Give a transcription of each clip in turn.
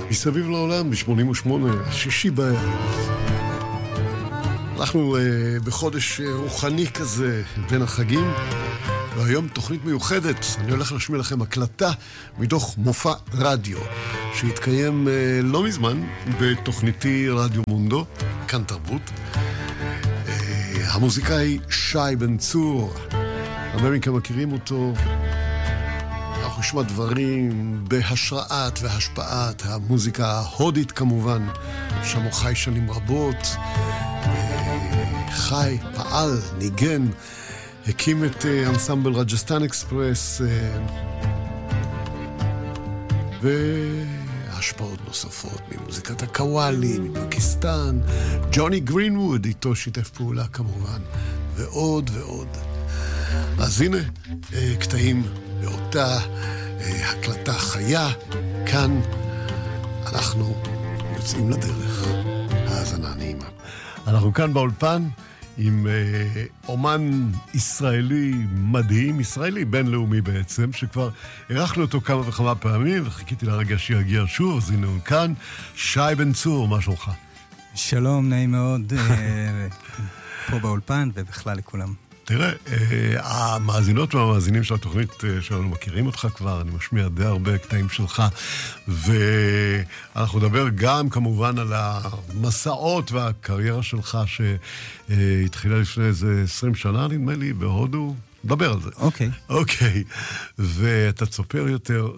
מסביב לעולם ב-88, שישי בערב. אנחנו בחודש רוחני כזה בין החגים, והיום תוכנית מיוחדת. אני הולך להשמיע לכם הקלטה מתוך מופע רדיו שהתקיים לא מזמן בתוכניתי רדיו מונדו, כאן תרבות. המוזיקאי שי בן צור, אמריקה מכירים אותו. אנחנו נשמע דברים בהשראת והשפעת המוזיקה ההודית כמובן, שם הוא חי שנים רבות, חי, פעל, ניגן, הקים את אנסמבל רג'סטן אקספרס והשפעות נוספות ממוזיקת הקוואלי, מפקיסטן, ג'וני גרינווד איתו שיתף פעולה כמובן, ועוד ועוד. אז הנה קטעים באותה הקלטה חיה. כאן אנחנו יוצאים לדרך. האזנה נעימה. אנחנו כאן באולפן עם אומן ישראלי מדהים, ישראלי בינלאומי בעצם, שכבר ערכנו אותו כמה וכמה פעמים וחיכיתי לרגע שיגיע שוב. אז הנה הוא כאן, שי בן צור, מה שלומך? שלום, נעים מאוד פה באולפן ובכלל לכולם. תראה, המאזינות והמאזינים של התוכנית שלנו מכירים אותך כבר, אני משמיע די הרבה קטעים שלך, ואנחנו נדבר גם כמובן על המסעות והקריירה שלך שהתחילה לפני איזה 20 שנה, נדמה לי, בהודו. נדבר על זה. אוקיי. ואתה צופר יותר,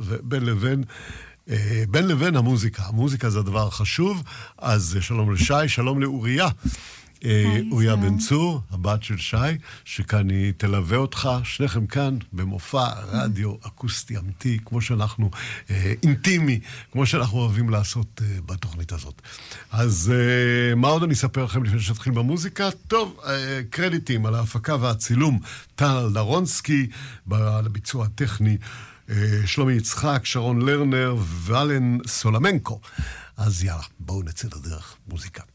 בין לבין המוזיקה. המוזיקה זה הדבר החשוב, אז שלום לשי, שלום לאוריה. אוריה בן צור, הבת של שי, שכאן היא תלווה אותך, שניכם כאן במופע רדיו אקוסטי אמיתי, כמו שאנחנו, אינטימי, כמו שאנחנו אוהבים לעשות בתוכנית הזאת. אז מה עוד אני אספר לכם לפני שתתחיל במוזיקה? טוב, קרדיטים על ההפקה והצילום, טל דרונסקי, לביצוע הטכני, שלומי יצחק, שרון לרנר, ואלן סולמנקו. אז יאללה, בואו נצא לדרך, מוזיקה.